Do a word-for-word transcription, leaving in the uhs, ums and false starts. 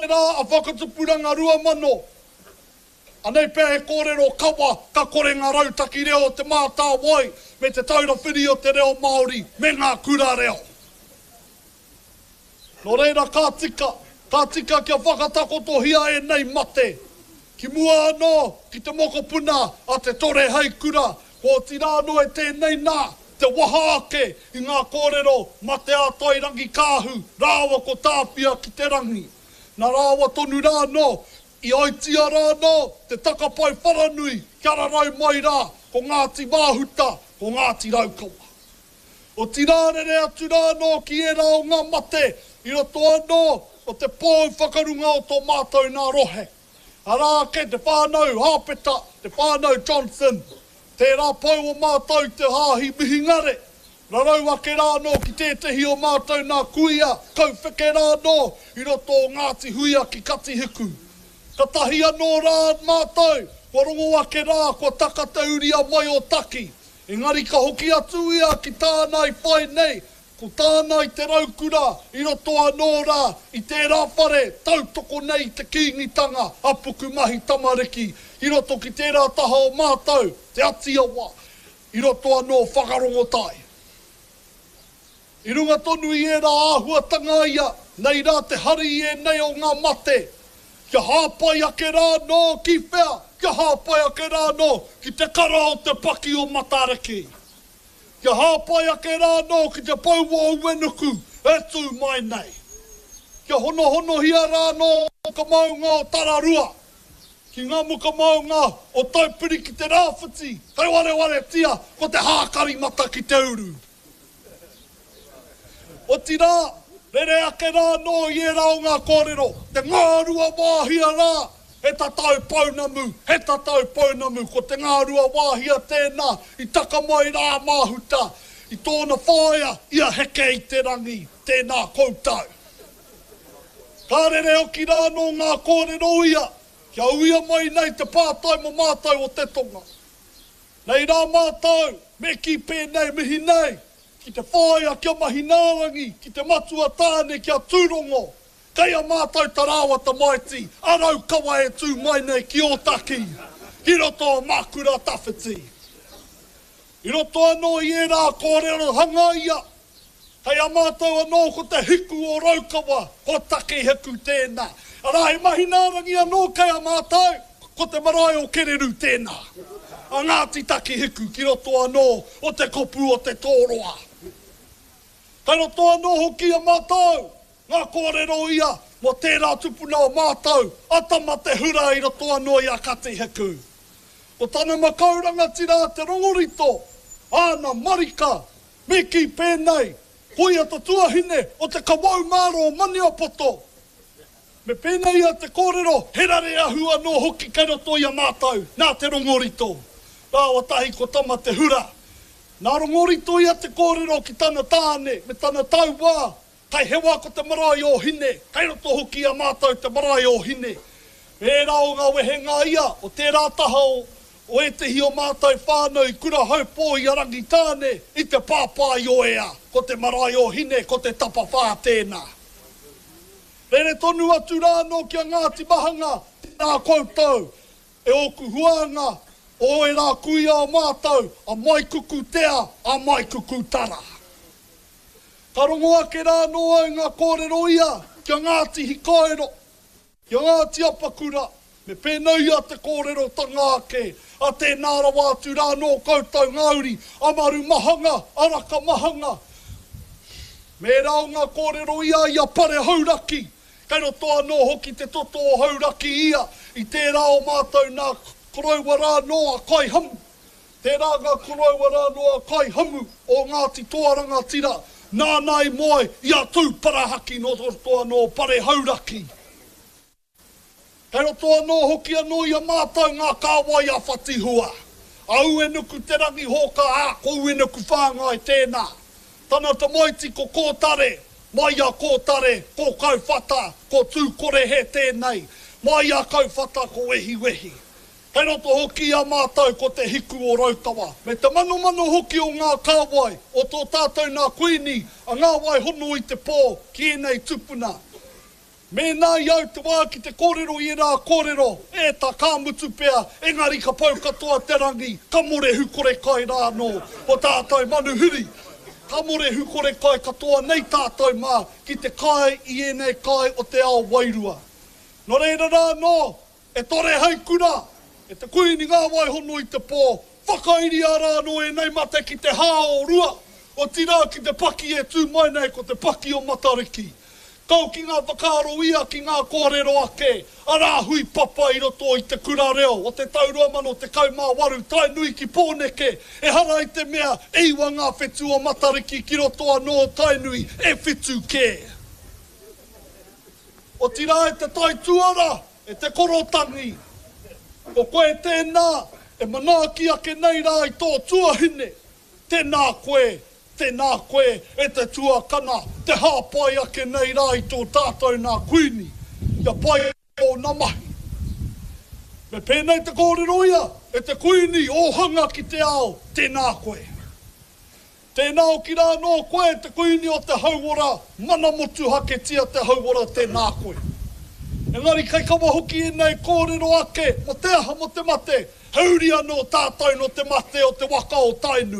Rā a whakatupuranga rua mano. Anei pēr he kōrero kawa, ka kore ngā rautaki reo te mātā wai, me te taura whiri o te reo Māori, me ngā kura reo. No reira ka tika, ka tika kia whakatakoto hia e nei mate. Ki mua anō, ki te moko puna, a te tore hei kura, ko tirano e tēnei nā, te waha ake i ngā kōrero, mate a toi rangi kāhu, rāwa ko tāpia ki te rangi. Nā rāwa tonu rā no, i aitia rā no, te takapai wharanui, kia rarau mai rā, ko Ngāti Māhuta, ko Ngāti Raukawa. O tirarere atu rā no ki e rā o ngā mate, i roto anō, o te pōu whakarunga o tō mātou nā rohe. Arā ke te whānau Hāpeta, te whānau Johnson, te rā pau o mātou te hāhi mihingare. Rarau ake rā no ki tētehi o mātou nā kuia, kau whike rā no, i roto o Ngāti Huia ki Kati Hiku. Ka tahi anō rā mātou, ko rongo ake rā, ko takata uria mai o taki. Engari ka hoki atu ia ki tānai whai nei, ko tānai te raukura, i roto anō rā, i te rāwhare, tautoko nei te kīngitanga, apuku mahi tamariki, i roto ki tērā taha o mātou, te atiawa, i roto anō whakarongotai. I runga tonu i e rā āhuatanga ia, nei rā te hari i e nei o ngā mate, kia hāpai ake rā no ki whea, kia hāpai ake rā no ki te kara o te paki o Matariki. Kia hāpai ake rā no ki te paua o Wenuku, e tū mai nei. Kia hono hono hia rā no ka maunga o Tararua, ki ngā muka maunga o Taupiri ki te rāwhiti, kai ware ware tia, ko te hākari mata ki te uru. O tira, rere ake rā no i e rā o ngā kōrero, te ngārua wāhia rā, he tatau paunamu, he tatau paunamu, ko te ngārua wāhia tēnā, i taka mai rā Māhuta, i tōna whāia, ia heke i te rangi, tēnā koutau. Ka rere oki rā no ngā kōrero ia, kia uia mai nei te pātai mo mātou o te tonga. Nei rā mātou, me ki pēnei mihi nei, ki te whāia kia mahi nārangi, ki te matua tāne kia tūrongo. Kei a mātou tarawa ta maiti, arau kawa e tū mai nei ki o taki. Ki roto o Mākura tawhiti. I roto anō i e rā kōrero hanga ia. Kei a mātou anō ko te hiku o Raukawa, ko take hiku tēnā. Arā he mahi nārangi anō kei a mātou, ko te marae o Kereru tēnā. A Ngāti Taki Hiku ki roto anō o te kopu o te tōroa. Kei roto anō hoki a mātou, ngā kōrero ia, mo tērā tupuna o mātou, atama te hura i roto anō i a Kati Hiku. O tana makauranga tira te rongorito, ana marika, me ki pēnei, hoi ata tuahine o te kawau māro o Maniapoto. Me pēnei a te kōrero, herare ahu anō hoki kei roto i a mātou, nā te rongorito. Rāwa tahi ko tama te hura. Nā rongorito i a te kōrero ki tana tāne, me tana tauwā, kai hewa ko te marae o hine, kai roto hoki a mātou te marae o hine. E rao ngā wehenga ia, o tērā taha o, o e te hi o mātou whānau i kura haupō i arangi tāne, i te pāpai o ea, ko te marae o hine, ko te tapa whā tēnā. Rere tonu atu rā no kia Ngāti Mahanga, tēnā koutou, e oku huanga, o e rā kuia o mātou, a mai kuku tea, a mai kuku tara. Ka rongo ake rā no au ngā kōrero ia, kia Ngāti Hikaero, kia Ngāti Apakura, me pēnei a te kōrero tanga ake, a te nāra wātu rā no koutou Ngāuri, Amaru Mahanga, Araka Mahanga. Me rao ngā kōrero ia i a pare hauraki, kei roto anō hoki te toto o hauraki ia, i tērā o mātou nā korauwa rā no a kai hamu. Tērā ngā korauwa rā no a kai hamu o Ngāti Toaranga tira, nānai moi i a tūparahaki no roto anō pare hauraki. Kei roto anō hoki anō i a mātou ngā kāwai a whatihua. Au e nuku te rangi hoka a, kou e nuku whāngai tēnā. Tana te maiti ko kōtare, mai a kōtare, ko kauwhata, ko tūkore he tēnei, mai a kauwhata ko wehi wehi. Kei roto hoki a mātou ko te hiku o Raukawa. Me te mano mano hoki o ngā kāwai, o tō tātou nā kuini, a ngā wai hono i te pō, ki enei tupuna. Mēnā iau te wā ki te kōrero i rā kōrero, e tā kāmutu pēr, engari ka pau katoa te rangi, ka more hukore kai rā no, o tātou manuhiri. Ka more hukore kai katoa nei tātou mā, ki te kai i enei kai o te ao wairua. No reira rā no, e tore hei kura, e te kuini ngā waihono i te pō, whakairi a rā no e nei mate ki te hao rua, o tira ki te paki e tū mai nei ko te paki o Matariki. Kau ki ngā whakaro ia ki ngā kōrero ake, arā hui papa i roto i te kura reo, o te taurua mano te kaumā waru, tai nui ki pōneke, e hara i te mea, eiwa ngā whetu o Matariki ki roto anō tai nui, e whetu kē. O tira e te tai tuara, e te korotangi, o koe tēnā, e manaki ake nei rā i tō tuahine, tēnā koe, tēnā koe e te tuakana, te hāpai ake nei rā i tō tātou nā kuini, ia pai o nā mahi. Me pēnei te kōrero ia, e te kuini o hanga ki te ao, tēnā koe. Tēnā o ki rā no koe, te kuini o te hauora, mana motu hake tia te hauora tēnā koe. Engari kai kawa hoki e nei kōrero ake, mo te aha mo te mate, hauria no tātou no te mate o te waka o tainu.